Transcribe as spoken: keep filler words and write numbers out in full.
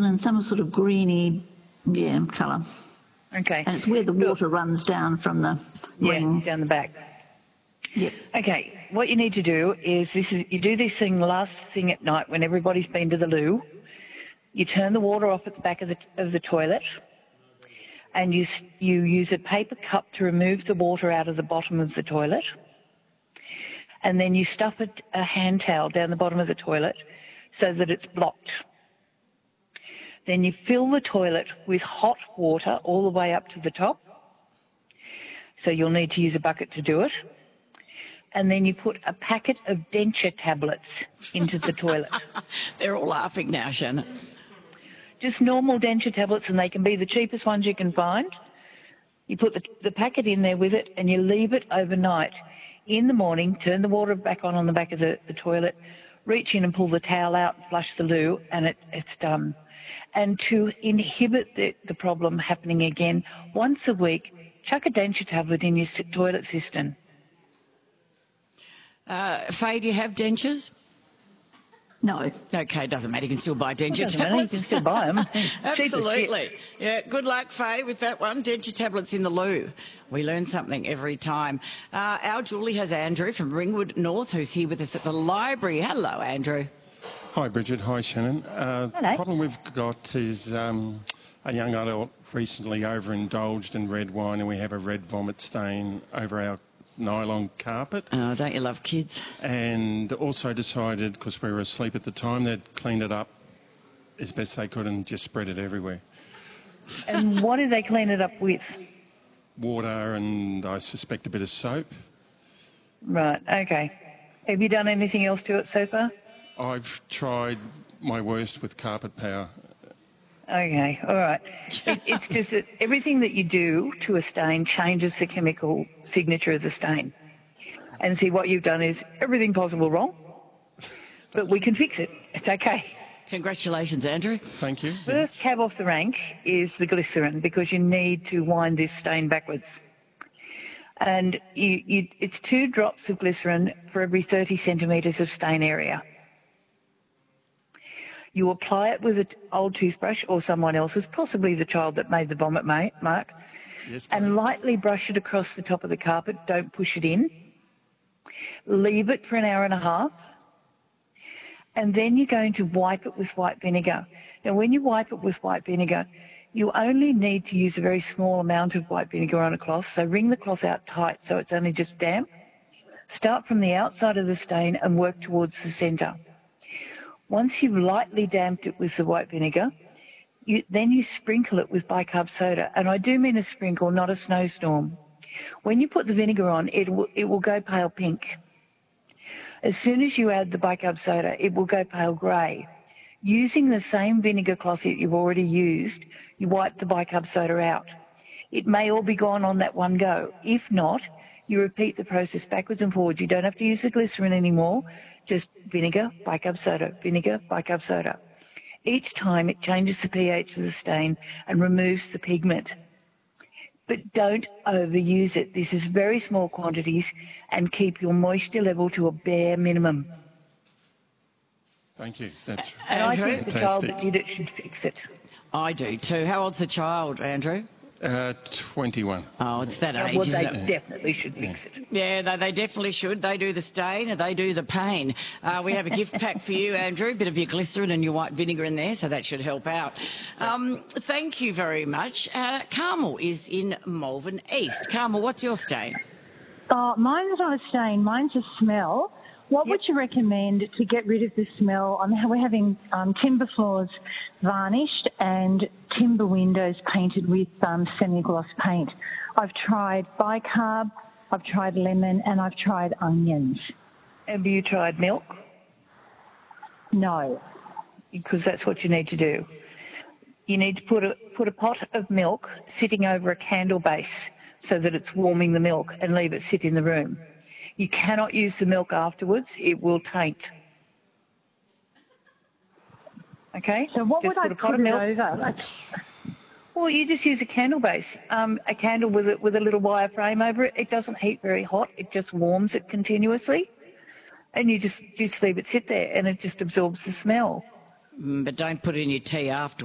brown and some sort of greeny, yeah, colour. Okay. And it's where the water Look. runs down from the ring. Yeah, down the back. Yep. Okay, what you need to do is this is you do this thing last thing at night when everybody's been to the loo. You turn the water off at the back of the of the toilet, and you you use a paper cup to remove the water out of the bottom of the toilet, and then you stuff a, a hand towel down the bottom of the toilet so that it's blocked. Then you fill the toilet with hot water all the way up to the top. So you'll need to use a bucket to do it. And then you put a packet of denture tablets into the toilet. They're all laughing now, Shannon. Just normal denture tablets, and they can be the cheapest ones you can find. You put the, the packet in there with it, and you leave it overnight. In the morning, turn the water back on on the back of the, the toilet, reach in and pull the towel out, flush the loo, and it, it's done. And to inhibit the, the problem happening again, once a week, chuck a denture tablet in your toilet cistern. Uh, Faye, do you have dentures? No. Okay, doesn't matter. You can still buy denture tablets. tablets. You can still buy them. Absolutely. Yeah, good luck, Faye, with that one. Denture tablets in the loo. We learn something every time. Uh, our Julie has Andrew from Ringwood North, who's here with us at the library. Hello, Andrew. Hi, Bridget. Hi, Shannon. Uh, Hello. The problem we've got is um, a young adult recently overindulged in red wine, and we have a red vomit stain over our nylon carpet. Oh, don't you love kids? And also decided, because we were asleep at the time, they'd cleaned it up as best they could and just spread it everywhere. And what do they clean it up with? Water and I suspect a bit of soap. Right, okay. Have you done anything else to it so far? I've tried my worst with carpet power. Okay, all right. It, it's just that everything that you do to a stain changes the chemical signature of the stain. And see, what you've done is everything possible wrong, but we can fix it. It's okay. Congratulations, Andrew. Thank you. First cab off the rank is the glycerin, because you need to wind this stain backwards. And you, you, it's two drops of glycerin for every thirty centimetres of stain area. You apply it with an old toothbrush or someone else's, possibly the child that made the vomit mark, Yes, and lightly brush it across the top of the carpet. Don't push it in. Leave it for an hour and a half, and then you're going to wipe it with white vinegar. Now, when you wipe it with white vinegar, you only need to use a very small amount of white vinegar on a cloth, so wring the cloth out tight so it's only just damp. Start from the outside of the stain and work towards the centre. Once you've lightly damped it with the white vinegar, you, then you sprinkle it with bicarb soda. And I do mean a sprinkle, not a snowstorm. When you put the vinegar on, it will, it will go pale pink. As soon as you add the bicarb soda, it will go pale grey. Using the same vinegar cloth that you've already used, you wipe the bicarb soda out. It may all be gone on that one go. If not, you repeat the process backwards and forwards. You don't have to use the glycerin anymore. Just vinegar, bicarb soda, vinegar, bicarb soda. Each time it changes the pH of the stain and removes the pigment. But don't overuse it. This is very small quantities, and keep your moisture level to a bare minimum. Thank you. That's And I think fantastic. the child that did it should fix it. I do too. How old's the child, Andrew? Uh, twenty-one. Oh, it's that age, Well, isn't they it? definitely should fix it. Yeah, they, they definitely should. They do the stain and they do the pain. Uh, we have a gift pack for you, Andrew. A bit of your glycerin and your white vinegar in there, so that should help out. Um, thank you very much. Uh, Carmel is in Malvern East. Carmel, what's your stain? Oh, mine's not a stain. Mine's a smell. What Yep. would you recommend to get rid of the smell? I mean, we're having um, timber floors varnished and timber windows painted with um, semi-gloss paint. I've tried bicarb, I've tried lemon, and I've tried onions. Have you tried milk? No. Because that's what you need to do. You need to put a, put a pot of milk sitting over a candle base so that it's warming the milk, and leave it sit in the room. You cannot use the milk afterwards. It will taint. Okay? So what Just would I put a pot put of it milk. over? Like, Well, you just use a candle base, um, a candle with a, with a little wire frame over it. It doesn't heat very hot. It just warms it continuously. And you just, just leave it sit there, and it just absorbs the smell. Mm, but don't put it in your tea after.